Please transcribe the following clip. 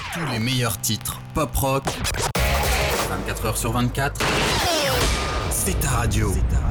Tous les meilleurs titres pop-rock, 24 heures sur 24, c'est ta radio.